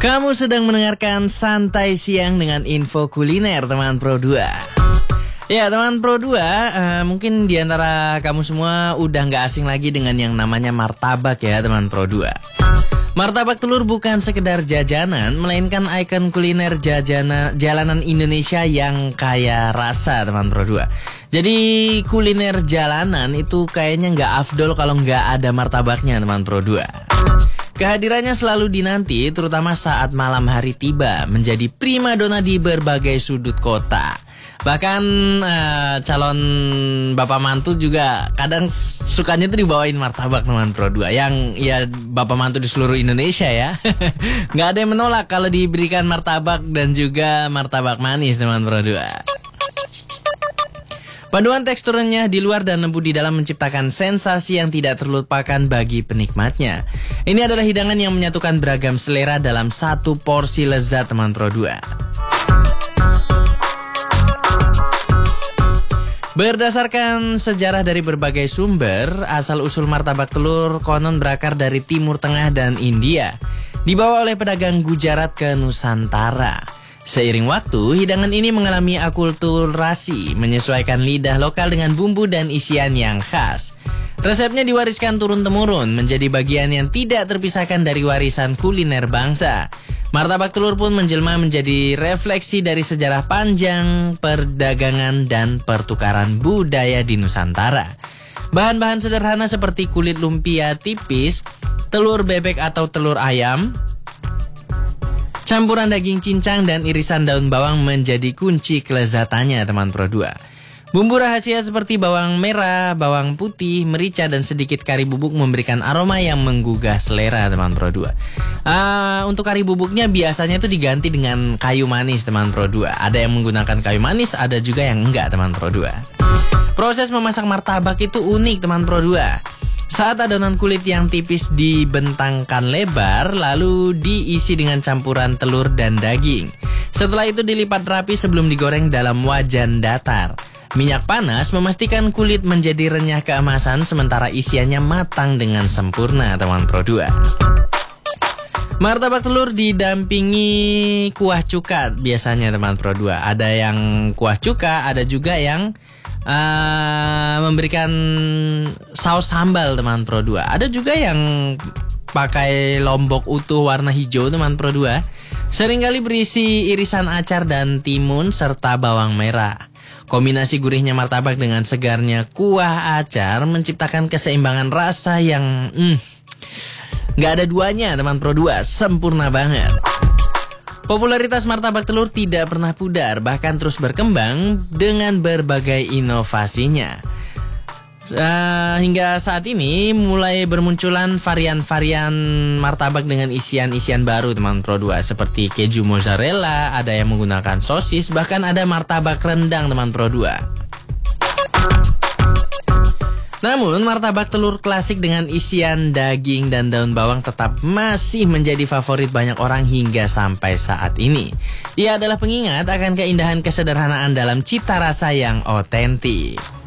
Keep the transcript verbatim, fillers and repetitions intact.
Kamu sedang mendengarkan Santai Siang dengan info kuliner teman Pro dua. Ya teman Pro dua, uh, mungkin diantara kamu semua udah gak asing lagi dengan yang namanya martabak ya teman Pro dua. Martabak telur bukan sekedar jajanan, melainkan ikon kuliner jajana, jalanan Indonesia yang kaya rasa teman Pro dua. Jadi kuliner jalanan itu kayaknya gak afdol kalau gak ada martabaknya teman Pro dua. Kehadirannya selalu dinanti, terutama saat malam hari tiba, menjadi primadona di berbagai sudut kota. Bahkan uh, calon bapak mantu juga kadang sukanya tuh dibawain martabak teman Pro dua. Yang ya bapak mantu di seluruh Indonesia ya. Nggak ada yang menolak kalau diberikan martabak dan juga martabak manis teman Pro dua. Paduan teksturnya di luar dan lembut di dalam menciptakan sensasi yang tidak terlupakan bagi penikmatnya. Ini adalah hidangan yang menyatukan beragam selera dalam satu porsi lezat teman Pro dua. Berdasarkan sejarah dari berbagai sumber, asal-usul martabak telur konon berakar dari Timur Tengah dan India, dibawa oleh pedagang Gujarat ke Nusantara. Seiring waktu, hidangan ini mengalami akulturasi, menyesuaikan lidah lokal dengan bumbu dan isian yang khas. Resepnya diwariskan turun-temurun, menjadi bagian yang tidak terpisahkan dari warisan kuliner bangsa. Martabak telur pun menjelma menjadi refleksi dari sejarah panjang, perdagangan, dan pertukaran budaya di Nusantara. Bahan-bahan sederhana seperti kulit lumpia tipis, telur bebek atau telur ayam, campuran daging cincang dan irisan daun bawang menjadi kunci kelezatannya teman Pro dua. Bumbu rahasia seperti bawang merah, bawang putih, merica, dan sedikit kari bubuk memberikan aroma yang menggugah selera teman Pro dua. Uh, untuk kari bubuknya biasanya itu diganti dengan kayu manis teman Pro dua. Ada yang menggunakan kayu manis, ada juga yang enggak teman Pro dua. Proses memasak martabak itu unik teman Pro dua. Saat adonan kulit yang tipis dibentangkan lebar, lalu diisi dengan campuran telur dan daging. Setelah itu dilipat rapi sebelum digoreng dalam wajan datar. Minyak panas memastikan kulit menjadi renyah keemasan sementara isiannya matang dengan sempurna teman Pro dua. Martabak telur didampingi kuah cuka biasanya teman Pro dua. Ada yang kuah cuka, ada juga yang Uh, memberikan saus sambal teman Pro dua. Ada juga yang pakai lombok utuh warna hijau teman Pro dua. Seringkali berisi irisan acar dan timun serta bawang merah. Kombinasi gurihnya martabak dengan segarnya kuah acar menciptakan keseimbangan rasa yang mm, gak ada duanya teman Pro dua. Sempurna banget. Popularitas martabak telur tidak pernah pudar, bahkan terus berkembang dengan berbagai inovasinya. Uh, hingga saat ini mulai bermunculan varian-varian martabak dengan isian-isian baru teman Pro dua. Seperti keju mozzarella, ada yang menggunakan sosis, bahkan ada martabak rendang teman Pro dua. Namun, martabak telur klasik dengan isian daging dan daun bawang tetap masih menjadi favorit banyak orang hingga sampai saat ini. Ia adalah pengingat akan keindahan kesederhanaan dalam cita rasa yang otentik.